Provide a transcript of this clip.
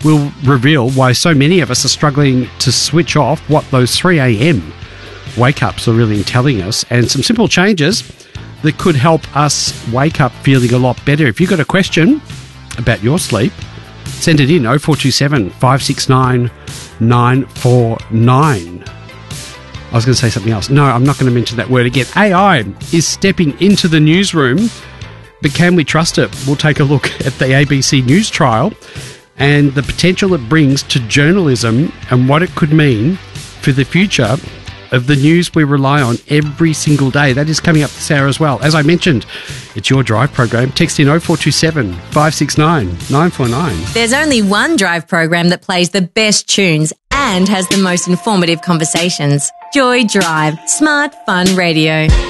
We'll reveal why so many of us are struggling to switch off, what those 3 a.m. wake-ups are really telling us, and some simple changes that could help us wake up feeling a lot better. If you've got a question about your sleep, send it in 0427 569 949. I was going to say something else. No, I'm not going to mention that word again. AI is stepping into the newsroom, but can we trust it? We'll take a look at the ABC News trial and the potential it brings to journalism and what it could mean for the future of the news we rely on every single day. That is coming up this hour as well. As I mentioned, it's your Drive program. Text in 0427 569 949. There's only one Drive program that plays the best tunes and has the most informative conversations. Joy Drive. Smart, fun radio.